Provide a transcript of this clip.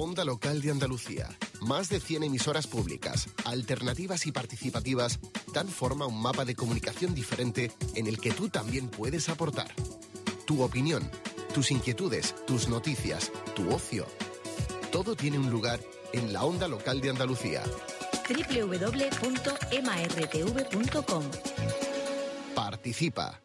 Onda Local de Andalucía. Más de 100 emisoras públicas, alternativas y participativas dan forma a un mapa de comunicación diferente en el que tú también puedes aportar. Tu opinión, tus inquietudes, tus noticias, tu ocio. Todo tiene un lugar en la Onda Local de Andalucía. www.martv.com. Participa.